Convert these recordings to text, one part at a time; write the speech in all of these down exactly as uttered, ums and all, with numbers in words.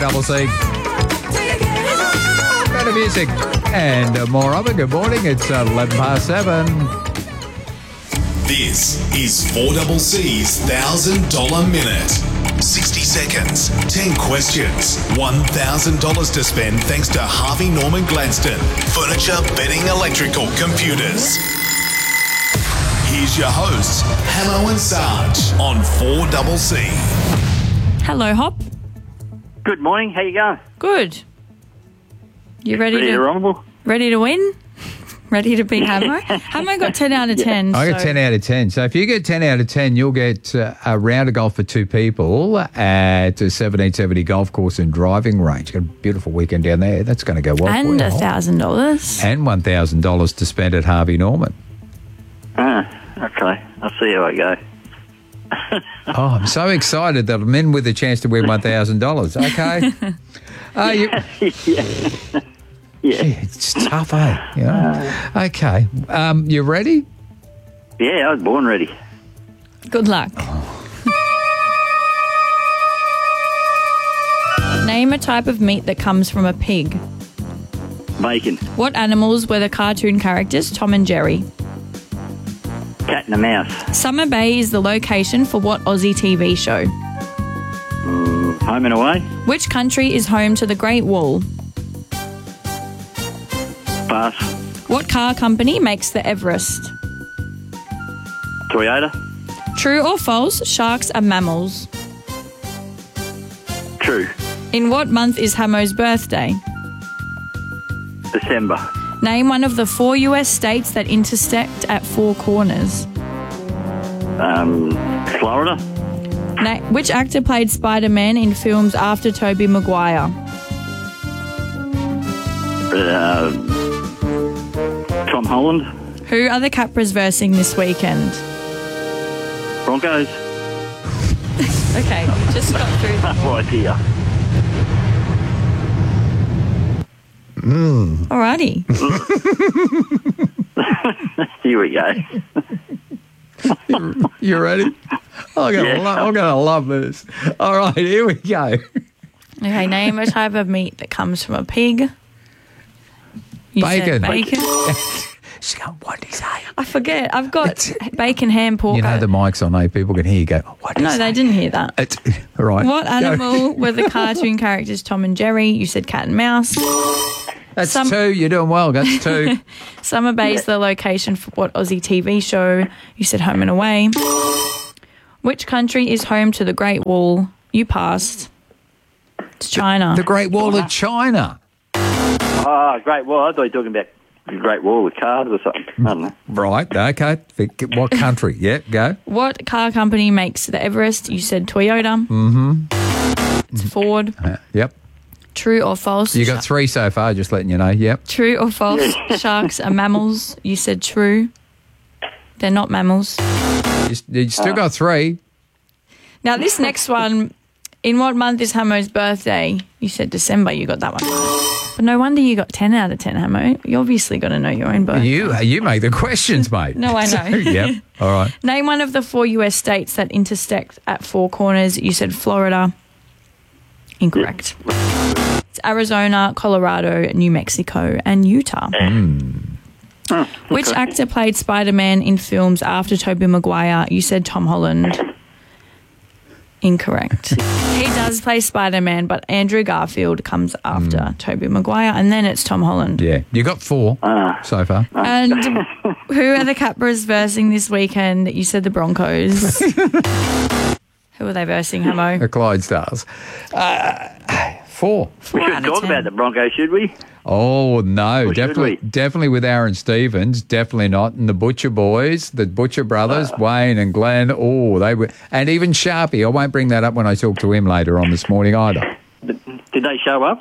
Double C. Better music and uh, more of it. Good morning. It's uh, eleven past seven. This is four C C's one thousand dollars Minute. sixty seconds, ten questions, one thousand dollars to spend thanks to Harvey Norman Gladstone. Furniture, bedding, electrical, computers. Here's your hosts, Hamo and Sarge on four C C. Hello, Hop. Good morning. How you going? Good. You ready, Ready to to rumble? ready to win? Ready to beat Hamo? Hamo got ten out of ten. I got so- ten out of ten. So if you get ten out of ten, you'll get uh, a round of golf for two people at a seventeen seventy golf course and driving range. Got a beautiful weekend down there. That's going to go well. And for a you. thousand dollars. And one thousand dollars to spend at Harvey Norman. Ah, okay. I'll see how I go. Oh, I'm so excited that I'm in with a chance to win one thousand dollars. Okay. Uh, you, yeah. Yeah. Gee, it's tough, eh? You know? Okay. Um, you ready? Yeah, I was born ready. Good luck. Name a type of meat that comes from a pig. Bacon. What animals were the cartoon characters Tom and Jerry? Cat and a mouse. Summer Bay is the location for what Aussie T V show? Home and away. Which country is home to the Great Wall? Pass. What car company makes the Everest? Toyota. True or false, sharks are mammals. True. In what month is Hamo's birthday? December. Name one of the four U S states that intersect at four corners. Um, Florida. Na- which actor played Spider-Man in films after Tobey Maguire? Uh, Tom Holland. Who are the Capras versing this weekend? Broncos. Okay, you just got through them. No idea. Alrighty. Here we go. You ready? I'm gonna, Yeah. lo- I'm gonna love this. All right, here we go. Okay, name a type of meat that comes from a pig. You Bacon. said bacon. She's going, what did he say? I forget. I've got bacon, ham, pork. You know the mic's on, eh? People can hear you go, what did he No, say? they didn't hear that. It's, all right. What go. animal were the cartoon characters Tom and Jerry? You said cat and mouse. That's some- two. You're doing well. That's two. Summer Bay is the location for what Aussie T V show? You said home and away. Which country is home to the Great Wall? You passed. It's China. The Great Wall of China. Oh, Great Wall. I thought you were talking about the Great Wall with cars or something. I don't know. Right. Okay. Think- What country? Yeah, go. What car company makes the Everest? You said Toyota. Mm-hmm. It's Ford. Uh, yep. True or false? You got three so far, just letting you know. Yep. True or false? Sharks are mammals. You said true. They're not mammals. You, you still got three. Now, this next one, in what month is Hamo's birthday? You said December. You got that one right. But no wonder you got ten out of ten, Hamo. You obviously got to know your own birthday. You you make the questions, mate. No, I know. Yep. All right. Name one of the four U S states that intersect at four corners. You said Florida. Incorrect. It's Arizona, Colorado, New Mexico, and Utah. Which actor played Spider-Man in films after Tobey Maguire? You said Tom Holland. Incorrect. He does play Spider-Man, but Andrew Garfield comes after Tobey Maguire, and then it's Tom Holland. Yeah. You got four so far. And who are the Capras versing this weekend? You said the Broncos. Who are they versing, Hamo? The Clyde Stars. Uh, four. Four We out should of talk ten. about the Broncos, should we? Oh, no. Or should Definitely we? definitely with Aaron Stevens. Definitely not. And the Butcher boys, the Butcher brothers, Wayne and Glenn. Oh, they were. And even Sharpie. I won't bring that up when I talk to him later on this morning either. Did they show up?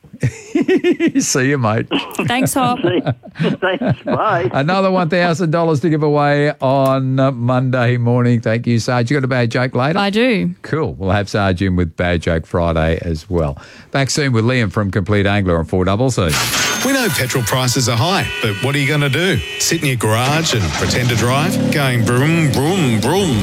See you, mate. Thanks, Hop. Thanks. Bye. Another one thousand dollars to give away on uh, Monday morning. Thank you, Sarge. You got a bad joke later? I do. Cool. We'll have Sarge in with Bad Joke Friday as well. Back soon with Liam from Complete Angler on four C C. We know petrol prices are high, but what are you going to do? Sit in your garage and pretend to drive, going broom, broom, broom?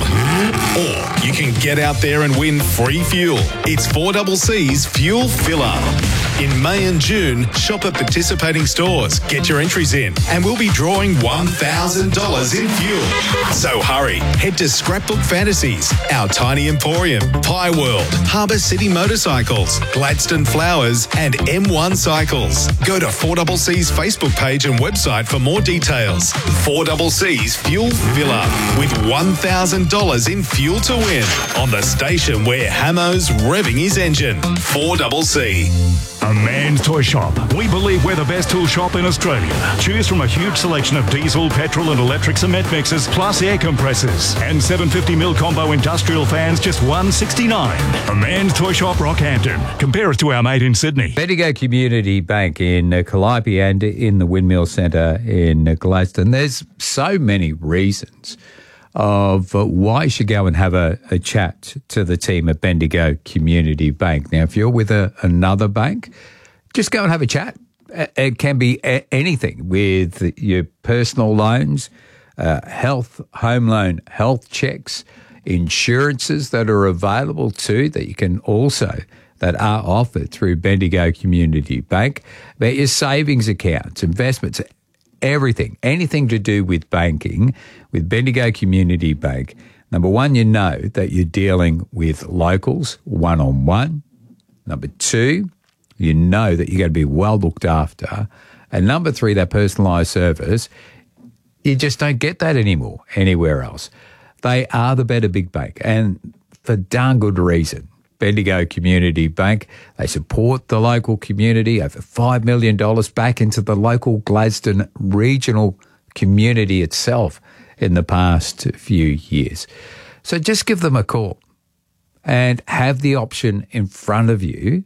Or you can get out there and win free fuel. It's four C C's Fuel Filler. In May and June, shop at participating stores, get your entries in, and we'll be drawing one thousand dollars in fuel. So hurry, head to Scrapbook Fantasies, Our Tiny Emporium, Pie World, Harbour City Motorcycles, Gladstone Flowers, and M one Cycles. Go to four C C's Facebook page and website for more details. four C C's Fuel Filler, with one thousand dollars in fuel to win on the station where Hamo's revving his engine. four C C. A Man's Toy Shop. We believe we're the best tool shop in Australia. Choose from a huge selection of diesel, petrol and electric cement mixers, plus air compressors. And seven hundred fifty mil combo industrial fans, just one sixty-nine. A Man's Toy Shop, Rockhampton. Compare us to our mate in Sydney. Bendigo Community Bank in uh, Calliope and in the Windmill Centre in uh, Gladstone. There's so many reasons of uh, why you should go and have a, a chat to the team at Bendigo Community Bank. Now, if you're with a, another bank, just go and have a chat. It can be a- anything with your personal loans, uh, health, home loan, health checks, insurances that are available too, that you can also, that are offered through Bendigo Community Bank, about your savings accounts, investments, everything, anything to do with banking with Bendigo Community Bank. Number one, you know that you're dealing with locals one-on-one. Number two, you know that you're going to be well looked after. And number three, that personalised service, you just don't get that anymore anywhere else. They are the better big bank, and for darn good reason. Bendigo Community Bank, they support the local community, over five million dollars back into the local Gladstone regional community itself in the past few years. So just give them a call and have the option in front of you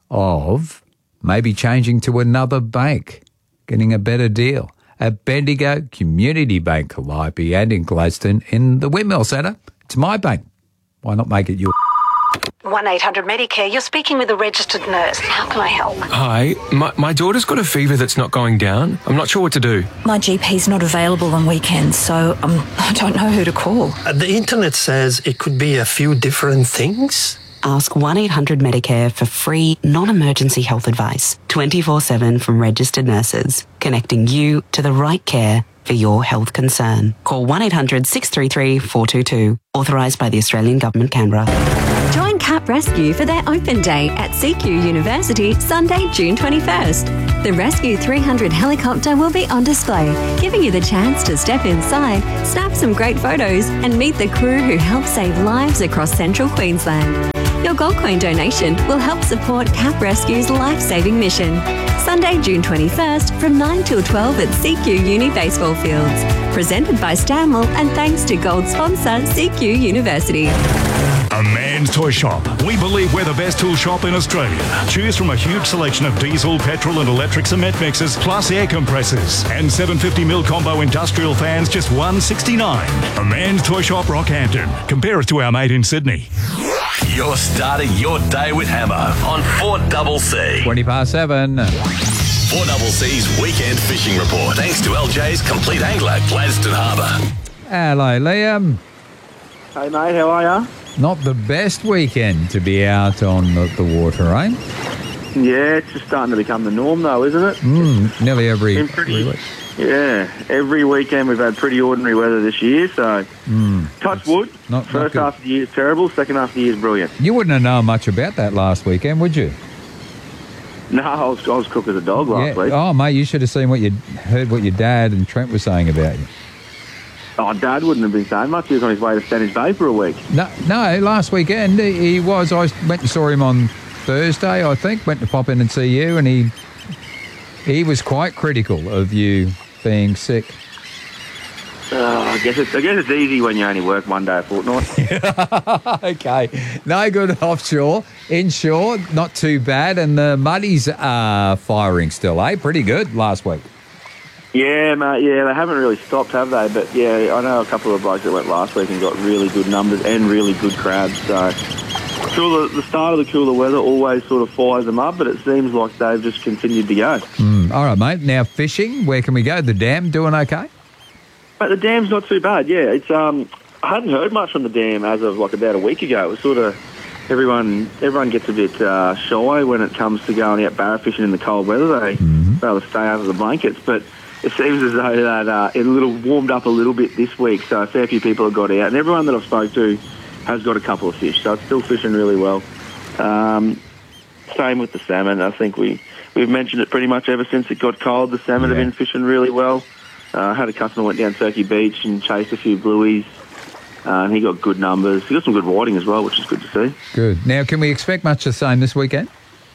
of maybe changing to another bank, getting a better deal at Bendigo Community Bank, Calliope and in Gladstone in the Windmill Centre. It's my bank. Why not make it your... one eight hundred Medicare, you're speaking with a registered nurse. How can I help? Hi, my, my daughter's got a fever that's not going down. I'm not sure what to do. My G P's not available on weekends, so um, I don't know who to call. Uh, the internet says it could be a few different things. Ask one eight hundred Medicare for free, non-emergency health advice, twenty-four seven from registered nurses, connecting you to the right care for your health concern. Call one eight hundred six three three four two two. Authorised by the Australian Government, Canberra. Join Cap Rescue for their open day at C Q University, Sunday, June twenty-first. The Rescue three hundred helicopter will be on display, giving you the chance to step inside, snap some great photos, and meet the crew who help save lives across central Queensland. Your Gold Coin donation will help support Cap Rescue's life-saving mission. Sunday, June twenty-first from nine till twelve at C Q Uni Baseball Fields. Presented by Stanwell and thanks to Gold sponsor C Q University. A Man's Toy Shop. We believe we're the best tool shop in Australia. Choose from a huge selection of diesel, petrol and electric cement mixers, plus air compressors. And seven hundred fifty mil combo industrial fans, just one sixty-nine. A Man's Toy Shop, Rockhampton. Compare us to our mate in Sydney. You're starting your day with Hammer on four C C. twenty past seven. four C C's Weekend Fishing Report. Thanks to L J's Complete Angler, Gladstone Harbour. Hello, Liam. Hey, mate, how are you? Not the best weekend to be out on the, the water, eh? Yeah, it's just starting to become the norm, though, isn't it? Mm, nearly every, Been pretty- every week. Yeah, every weekend we've had pretty ordinary weather this year, so Mm. touch wood. Not- not First good. half of the year is terrible, second half of the year is brilliant. You wouldn't have known much about that last weekend, would you? No, I was, I was cooked as a dog last Yeah. week. Oh, mate, you should have seen what you heard what your dad and Trent were saying about you. Oh, Dad wouldn't have been saying much. He was on his way to Spanish Bay for a week. No, no, last weekend he he was. I went and saw him on Thursday, I think. Went to pop in and see you, and he he was quite critical of you being sick. Oh, I guess it's I guess it's easy when you only work one day a fortnight. Okay, no good offshore. Inshore, not too bad, and the muddies are firing still, eh? Pretty good last week. Yeah, mate, yeah, they haven't really stopped, have they? But, yeah, I know a couple of blokes that went last week and got really good numbers and really good crabs, so cooler, the start of the cooler weather always sort of fires them up, but it seems like they've just continued to go. Mm, all right, mate. Now, fishing, where can we go? The dam doing okay? But the dam's not too bad, yeah. It's um, I hadn't heard much from the dam as of like about a week ago. It was sort of, everyone everyone gets a bit uh, shy when it comes to going out barra fishing in the cold weather. They mm-hmm. rather stay under the blankets, but it seems as though that uh, it a little warmed up a little bit this week, so a fair few people have got out, and everyone that I've spoke to has got a couple of fish, so it's still fishing really well. Um, same with the salmon. I think we, we've mentioned it pretty much ever since it got cold. The salmon yeah. have been fishing really well. Uh, I had a customer went down Turkey Beach and chased a few blueies, uh, and he got good numbers. He got some good whiting as well, which is good to see. Good. Now, can we expect much the same this weekend?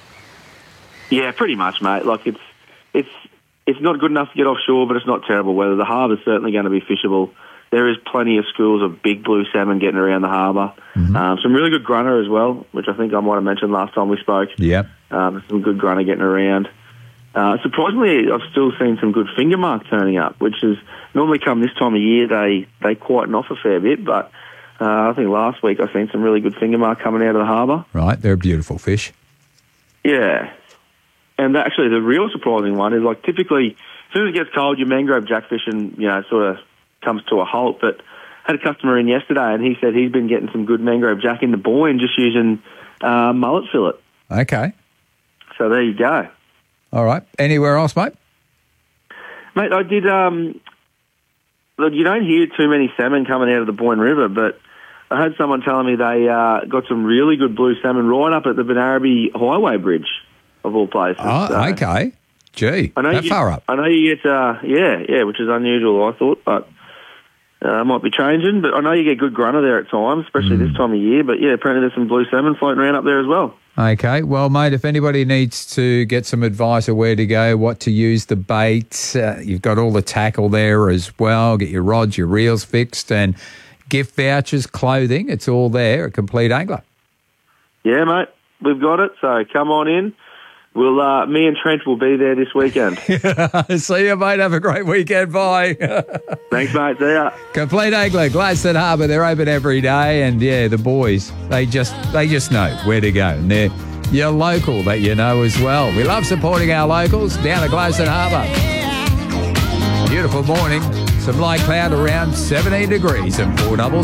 Yeah, pretty much, mate. Like, it's it's it's not good enough to get offshore, but it's not terrible weather. The harbour's certainly going to be fishable. There is plenty of schools of big blue salmon getting around the harbour. Mm-hmm. Um, some really good grunner as well, which I think I might have mentioned last time we spoke. Yep. Um, some good grunner getting around. Uh, surprisingly, I've still seen some good finger mark turning up, which is normally come this time of year, they, they quieten off a fair bit, but uh, I think last week I've seen some really good finger mark coming out of the harbour. Right, they're beautiful fish. Yeah. And actually the real surprising one is, like, typically as soon as it gets cold, your mangrove jack fishing, you know, sort of comes to a halt. But I had a customer in yesterday and he said he's been getting some good mangrove jack in the Boyne just using uh, mullet fillet. Okay. So there you go. All right. Anywhere else, mate? Mate, I did, um, look, you don't hear too many salmon coming out of the Boyne River, but I had someone telling me they uh, got some really good blue salmon right up at the Benarabi Highway Bridge, of all places. Oh, so, okay. Gee, I know that you, far up. I know you get, uh, yeah, yeah, which is unusual, I thought, but uh, might be changing. But I know you get good grunner there at times, especially mm. this time of year. But yeah, apparently there's some blue salmon floating around up there as well. Okay, well, mate, if anybody needs to get some advice of where to go, what to use, the bait, uh, you've got all the tackle there as well. Get your rods, your reels fixed, and gift vouchers, clothing. It's all there at Complete Angler. Yeah, mate, we've got it. So come on in. We'll, uh, me and Trent will be there this weekend. See you, mate. Have a great weekend. Bye. Thanks, mate. See ya. Complete Angler, Gladstone Harbour. They're open every day, and yeah, the boys, they just they just know where to go. And they're your local that you know as well. We love supporting our locals down at Gladstone Harbour. Beautiful morning. Some light cloud around seventeen degrees and four doubles.